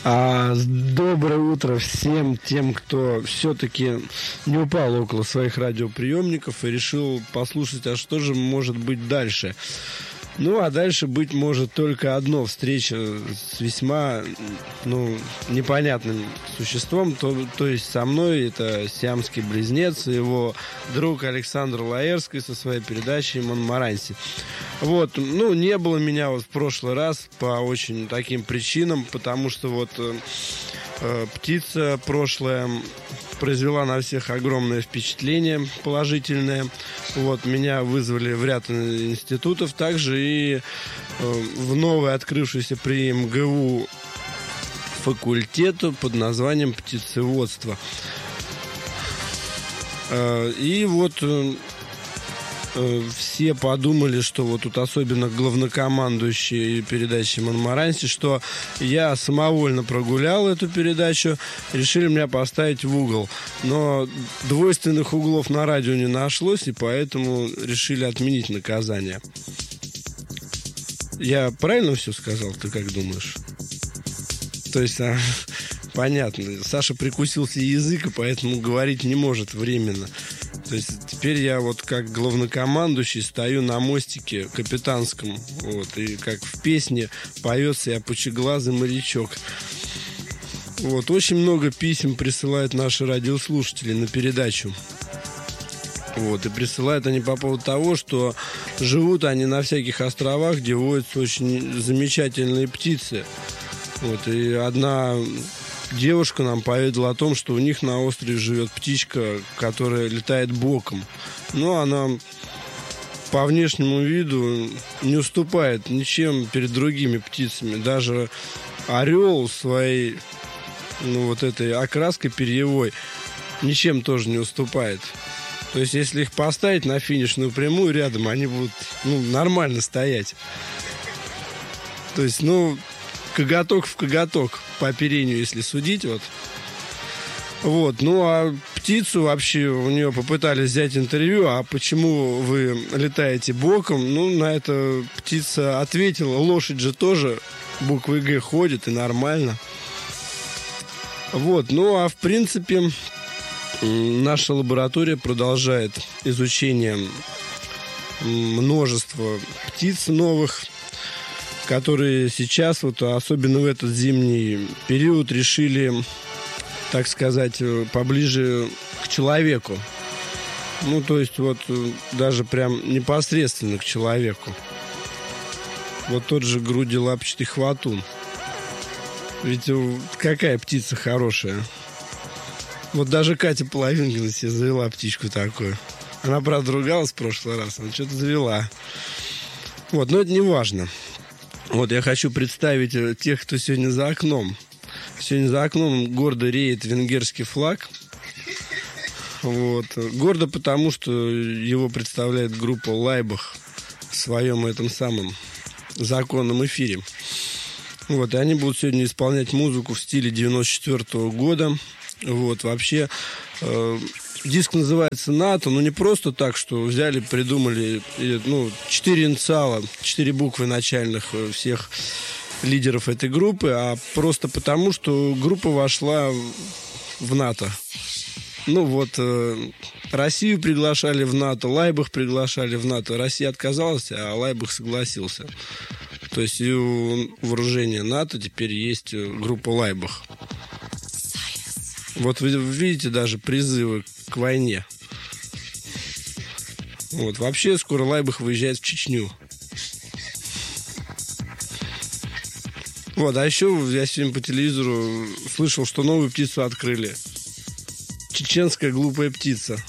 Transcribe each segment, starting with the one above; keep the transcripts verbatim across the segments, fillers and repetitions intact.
А, доброе утро всем тем, кто все-таки не упал около своих радиоприемников и решил послушать, а что же может быть дальше. Ну, а дальше быть может только одно: встреча с весьма, ну, непонятным существом, то, то есть со мной. Это сиамский близнец, его друг Александр Лаэрский со своей передачей «Монмаранси». Вот, ну, не было меня вот в прошлый раз по очень таким причинам, потому что вот э, птица прошлая произвела на всех огромное впечатление положительное. Вот, меня вызвали в ряд институтов, также и э, в новый открывшийся при эм гэ у факультету под названием птицеводство. Э, и вот э, э, все подумали, что вот тут особенно главнокомандующий передачи «Монмаранси», что я самовольно прогулял эту передачу, решили меня поставить в угол. Но двойственных углов на радио не нашлось, и поэтому решили отменить наказание. Я правильно все сказал? Ты как думаешь? То есть, а, понятно, Саша прикусился язык, и поэтому говорить не может временно. То есть теперь я вот как главнокомандующий стою на мостике капитанском, вот, и как в песне поется «Я пучеглазый морячок». Вот, очень много писем присылают наши радиослушатели на передачу. Вот, и присылают они по поводу того, что живут они на всяких островах, где водятся очень замечательные птицы. Вот, и одна девушка нам поведала о том, что у них на острове живет птичка, которая летает боком. Но она по внешнему виду не уступает ничем перед другими птицами. Даже орел своей, ну, вот этой окраской перьевой ничем тоже не уступает. То есть, если их поставить на финишную прямую рядом, они будут, ну, нормально стоять. То есть, ну, коготок в коготок по оперению, если судить, вот. Вот, ну, а птицу вообще у нее попытались взять интервью, а почему вы летаете боком? Ну, на это птица ответила: лошадь же тоже буквой «Г» ходит, и нормально. Вот, ну, а в принципе наша лаборатория продолжает изучение множества птиц новых, которые сейчас, вот особенно в этот зимний период, решили, так сказать, поближе к человеку. Ну, то есть, вот даже прям непосредственно к человеку. Вот тот же грудилапчатый хватун. Ведь какая птица хорошая. Вот даже Катя Половинкина себе завела птичку такую. Она, правда, ругалась в прошлый раз, она что-то завела. Вот, но это не важно. Вот, я хочу представить тех, кто сегодня за окном. Сегодня за окном гордо реет венгерский флаг. Вот. Гордо потому, что его представляет группа «Лайбах» в своем этом самом законном эфире. Вот, и они будут сегодня исполнять музыку в стиле девяносто четвёртого года. Вот, вообще, э, диск называется «НАТО», но не просто так, что взяли, придумали, ну, четыре инициала, четыре буквы начальных всех лидеров этой группы, а просто потому, что группа вошла в НАТО. Ну вот, э, Россию приглашали в НАТО, Лайбах приглашали в НАТО. Россия отказалась, а Лайбах согласился. То есть и у вооружения НАТО теперь есть группа Лайбах. Вот вы видите даже призывы к войне. Вот, вообще скоро Лайбах выезжает в Чечню. Вот, а еще я сегодня по телевизору слышал, что новую птицу открыли. Чеченская глупая птица.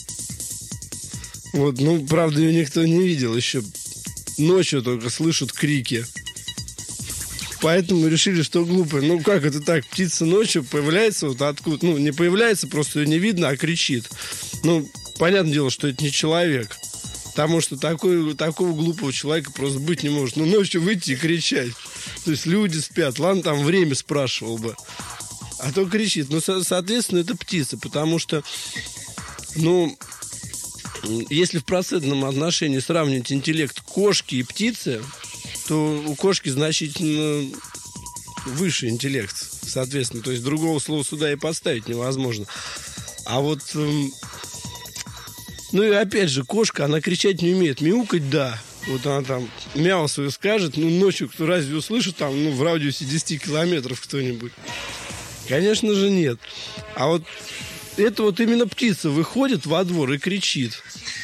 Вот, ну, правда, ее никто не видел еще. Ночью только слышат крики. Поэтому решили, что глупая. Ну, как это так? Птица ночью появляется вот откуда? Ну, не появляется, просто ее не видно, а кричит. Ну, понятное дело, что это не человек. Потому что такой, такого глупого человека просто быть не может. Ну, ночью выйти и кричать. То есть люди спят. Ладно, там время спрашивал бы. А то кричит. Ну, со- соответственно, это птица. Потому что, ну, если в процентном отношении сравнивать интеллект кошки и птицы, то у кошки значительно высший интеллект, соответственно. То есть другого слова сюда и подставить невозможно. А вот... Эм, ну и опять же, кошка, она кричать не умеет. Мяукать, да. Вот она там мяу свою скажет. Ну, ночью кто разве услышит там, ну, в радиусе десять километров кто-нибудь? Конечно же, нет. А вот это вот именно птица выходит во двор и кричит.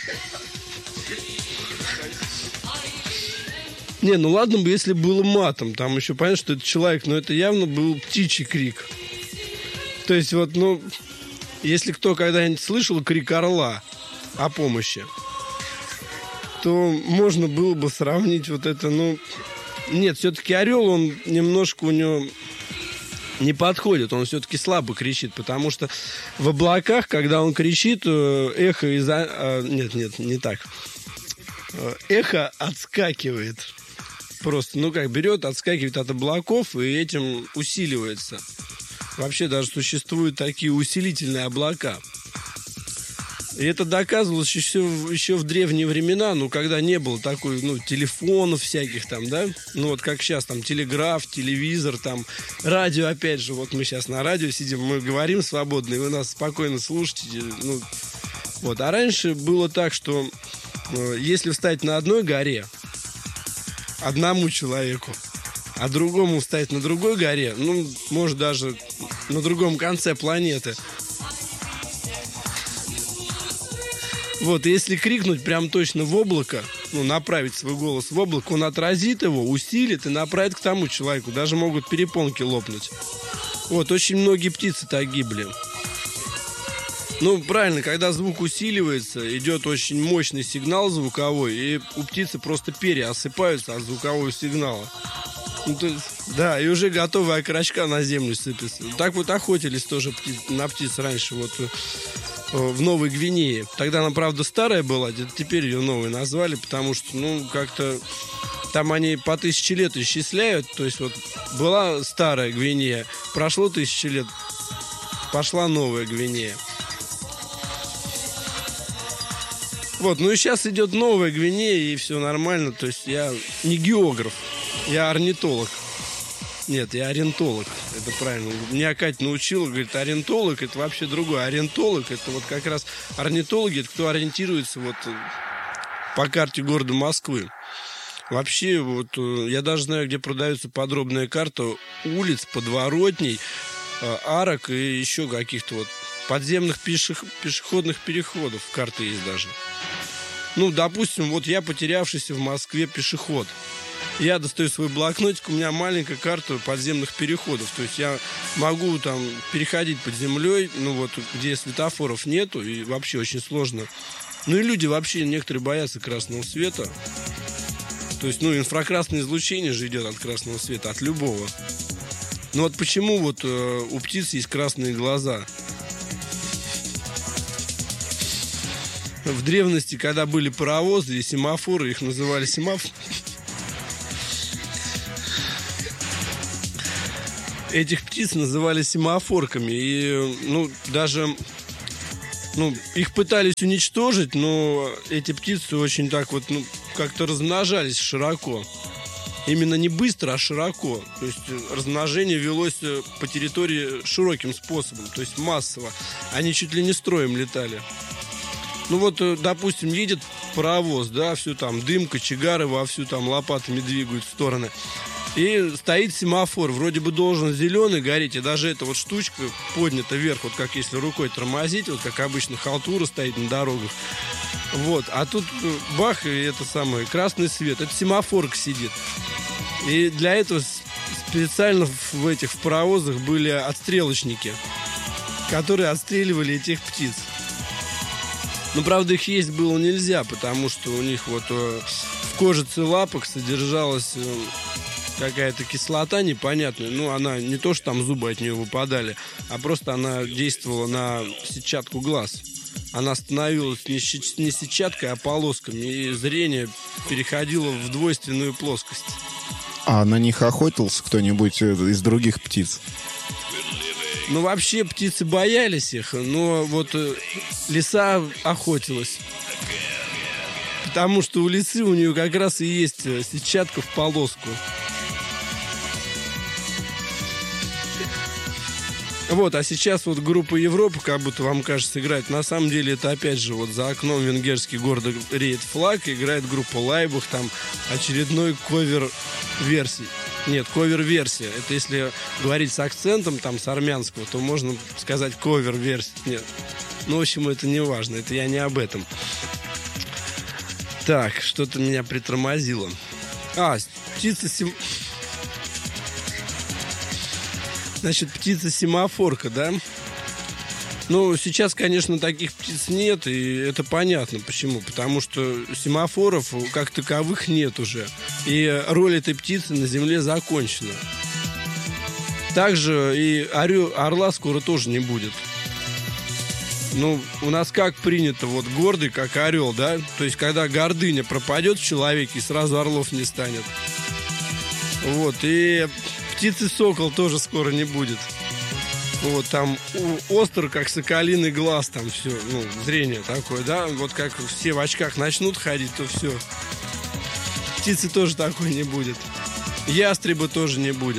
Не, ну ладно бы, если было матом. Там еще понятно, что это человек, но это явно был птичий крик. То есть вот, ну, если кто когда-нибудь слышал крик орла о помощи, то можно было бы сравнить вот это, ну... Нет, все-таки орел, он немножко у него не подходит. Он все-таки слабо кричит, потому что в облаках, когда он кричит, эхо из-за... Нет, нет, не так. Эхо отскакивает. Просто, ну как, берет, отскакивает от облаков и этим усиливается. Вообще даже существуют такие усилительные облака. И это доказывалось еще, еще в древние времена, ну, когда не было такой, ну, телефонов всяких там, да? Ну, вот как сейчас, там, телеграф, телевизор, там, радио, опять же, вот мы сейчас на радио сидим, мы говорим свободно, и вы нас спокойно слушаете, ну, вот. А раньше было так, что э, если встать на одной горе, одному человеку, а другому встать на другой горе, ну, может, даже на другом конце планеты. Вот, и если крикнуть прям точно в облако, ну, направить свой голос в облако, он отразит его, усилит и направит к тому человеку. Даже могут перепонки лопнуть. Вот, очень многие птицы так гибли. Ну, правильно, когда звук усиливается, идет очень мощный сигнал звуковой, и у птицы просто перья осыпаются от звукового сигнала. Ну, то есть, да, и уже готовая окорочка на землю сыпется. Так вот охотились тоже птиц, на птиц раньше, вот в Новой Гвинее. Тогда она, правда, старая была, теперь ее новой назвали, потому что, ну, как-то там они по тысяче лет исчисляют. То есть вот была старая Гвинея, прошло тысячи лет, пошла новая Гвинея. Вот, ну и сейчас идет новая Гвинея, и все нормально. То есть я не географ, я орнитолог. Нет, я ориентолог, это правильно. Меня Катя научила, говорит, ориентолог это вообще другое. Ориентолог это вот как раз орнитологи, это кто ориентируется вот по карте города Москвы. Вообще, вот я даже знаю, где продается подробная карта улиц, подворотней, арок и еще каких-то вот подземных пешех... пешеходных переходов. Карты есть даже. Ну, допустим, вот я потерявшийся в Москве пешеход. Я достаю свой блокнотик, у меня маленькая карта подземных переходов. То есть я могу там переходить под землей, ну вот, где светофоров нету, и вообще очень сложно. Ну и люди вообще, некоторые боятся красного света. То есть, ну, инфракрасное излучение же идет от красного света, от любого. Ну вот почему вот э, у птиц есть красные глаза? В древности, когда были паровозы и семафоры, их называли семафоры. Этих птиц называли семафорками. И, ну, даже, ну, их пытались уничтожить, но эти птицы очень так вот, ну, как-то размножались широко. Именно не быстро, а широко. То есть размножение велось по территории широким способом, то есть массово. Они чуть ли не строем летали. Ну вот, допустим, едет паровоз, да, все там, дым, кочегары вовсю там лопатами двигают в стороны. И стоит семафор, вроде бы должен зеленый гореть, и даже эта вот штучка поднята вверх, вот как если рукой тормозить, вот как обычно халтура стоит на дорогах. Вот, а тут бах, и это самое, красный свет, это семафорка сидит. И для этого специально в этих в паровозах были отстрелочники, которые отстреливали этих птиц. Но, правда, их есть было нельзя, потому что у них вот в кожице лапок содержалась какая-то кислота непонятная. Ну, она не то, что там зубы от нее выпадали, а просто она действовала на сетчатку глаз. Она становилась не, щ... не сетчаткой, а полосками, и зрение переходило в двойственную плоскость. А на них охотился кто-нибудь из других птиц? Ну, вообще, птицы боялись их, но вот лиса охотилась. Потому что у лисы, у нее как раз и есть сетчатка в полоску. Вот, а сейчас вот группа Европа, как будто вам кажется, играет. На самом деле это опять же вот за окном венгерский город реет флаг, играет группа Лайбах, там очередной ковер-версии. Нет, ковер-версия. Это если говорить с акцентом, там, с армянского, то можно сказать ковер-версия. Нет. Ну, в общем, это не важно, это я не об этом. Так, что-то меня притормозило. А, птица сем... Значит, птица-семафорка, да? Ну, сейчас, конечно, таких птиц нет, и это понятно. Почему? Потому что семафоров как таковых нет уже. И роль этой птицы на Земле закончена. Также и орел, орла скоро тоже не будет. Ну, у нас как принято, вот гордый, как орел, да? То есть, когда гордыня пропадет в человеке, сразу орлов не станет. Вот, и птицы-сокол тоже скоро не будет. Вот, там остр, как соколиный глаз, там все, ну, зрение такое, да? Вот как все в очках начнут ходить, то все. Птицы тоже такой не будет. Ястреба тоже не будет.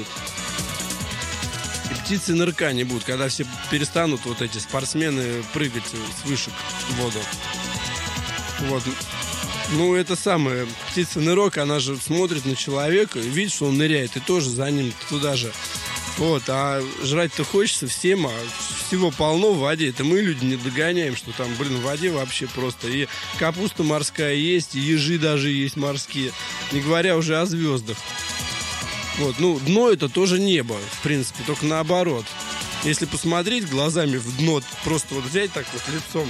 И птицы нырка не будут, когда все перестанут, вот эти спортсмены, прыгать с вышек в воду. Вот. Ну, это самое, птица-нырок, она же смотрит на человека и видит, что он ныряет, и тоже за ним туда же. Вот, а жрать-то хочется всем, а всего полно в воде. Это мы, люди, не догоняем, что там, блин, в воде вообще просто. И капуста морская есть, и ежи даже есть морские, не говоря уже о звездах. Вот, ну, дно это тоже небо, в принципе, только наоборот. Если посмотреть глазами в дно, просто вот взять так вот лицом,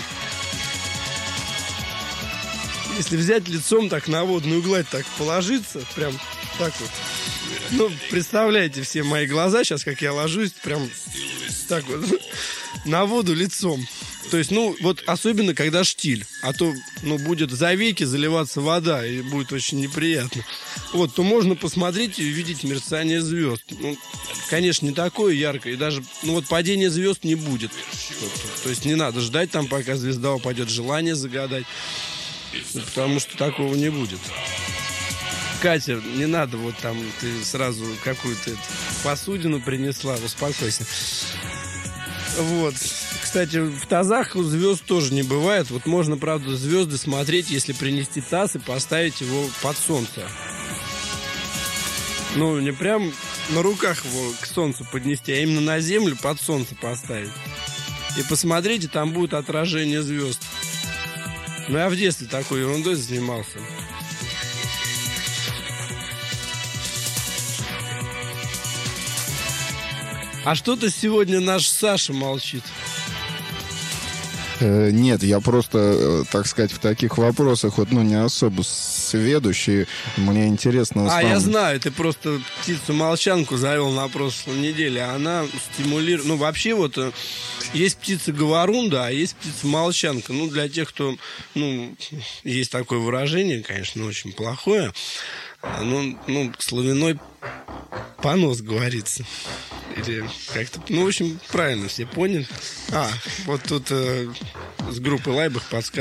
если взять лицом так на водную гладь так положиться, прям так вот. Ну, представляете все мои глаза сейчас, как я ложусь, прям так вот на воду лицом. То есть, ну, вот особенно, когда штиль. А то, ну, будет за веки заливаться вода, и будет очень неприятно. Вот, то можно посмотреть и увидеть мерцание звезд. Ну, конечно, не такое яркое. И даже, ну, вот падения звезд не будет. То есть, не надо ждать там, пока звезда упадет, желание загадать. Потому что такого не будет. Катя, не надо вот там, ты сразу какую-то посудину принесла, успокойся. Вот. Кстати, в тазах у звезд тоже не бывает. Вот можно, правда, звезды смотреть, если принести таз и поставить его под солнце. Ну, не прям на руках его к солнцу поднести, а именно на землю под солнце поставить. И посмотрите, там будет отражение звезд. Ну, я в детстве такой ерундой занимался. А что-то сегодня наш Саша молчит. Э, нет, я просто, э, так сказать, в таких вопросах вот, ну, не особо сведущий. Мне интересно... А, сам... я знаю, ты просто птицу-молчанку завел на прошлой неделе. Она стимулирует... Ну, вообще вот есть птица-говорун, да, а есть птица-молчанка. Ну, для тех, кто... Ну, есть такое выражение, конечно, очень плохое. Ну, ну славяной понос говорится. Или как-то... Ну, в общем, правильно все поняли. А, вот тут э, с группы Лайбах подсказывают.